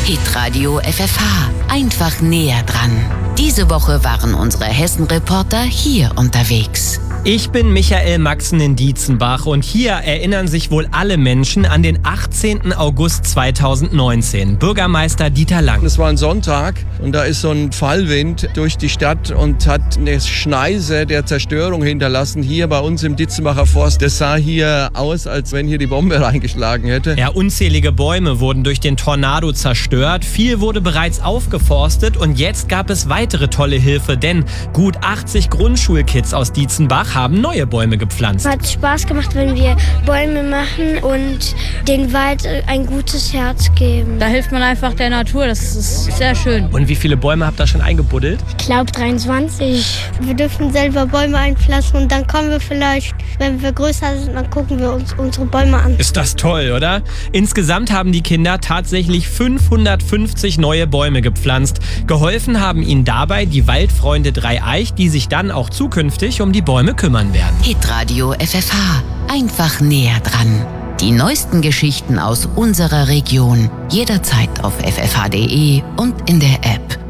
Hitradio FFH. Einfach näher dran. Diese Woche waren unsere Hessen-Reporter hier unterwegs. Ich bin Michael Maxen in Dietzenbach und hier erinnern sich wohl alle Menschen an den 18. August 2019. Bürgermeister Dieter Lang. Es war ein Sonntag und da ist so ein Fallwind durch die Stadt und hat eine Schneise der Zerstörung hinterlassen. Hier bei uns im Dietzenbacher Forst. Das sah hier aus, als wenn hier die Bombe reingeschlagen hätte. Ja, unzählige Bäume wurden durch den Tornado zerstört. Viel wurde bereits aufgeforstet und jetzt gab es weitere tolle Hilfe, denn gut 80 Grundschulkids aus Dietzenbach haben neue Bäume gepflanzt. Hat Spaß gemacht, wenn wir Bäume machen und den Wald ein gutes Herz geben. Da hilft man einfach der Natur, das ist sehr schön. Und wie viele Bäume habt ihr schon eingebuddelt? Ich glaube 23. Wir dürfen selber Bäume einpflanzen und dann kommen wir vielleicht, wenn wir größer sind, dann gucken wir uns unsere Bäume an. Ist das toll, oder? Insgesamt haben die Kinder tatsächlich 550 neue Bäume gepflanzt. Geholfen haben ihnen dabei die Waldfreunde Dreieich, die sich dann auch zukünftig um die Bäume kümmern werden. Hitradio FFH. Einfach näher dran. Die neuesten Geschichten aus unserer Region. Jederzeit auf ffh.de und in der App.